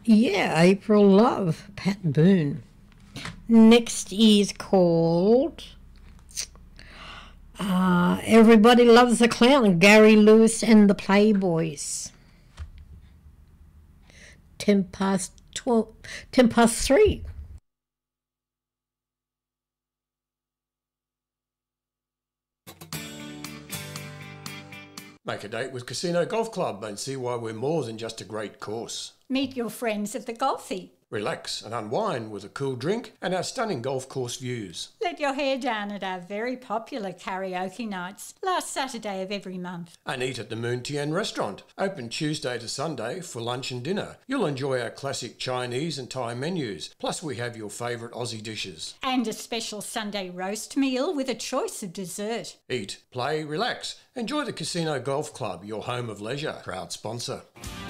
Yeah, April Love, Pat Boone. Next is called Everybody Loves a Clown, Gary Lewis and the Playboys. 3. Make a date with Casino Golf Club and see why we're more than just a great course. Meet your friends at the Golfy. Relax and unwind with a cool drink and our stunning golf course views. Let your hair down at our very popular karaoke nights, last Saturday of every month. And eat at the Moon Tien restaurant, open Tuesday to Sunday for lunch and dinner. You'll enjoy our classic Chinese and Thai menus, plus we have your favourite Aussie dishes. And a special Sunday roast meal with a choice of dessert. Eat, play, relax. Enjoy the Casino Golf Club, your home of leisure. Proud sponsor.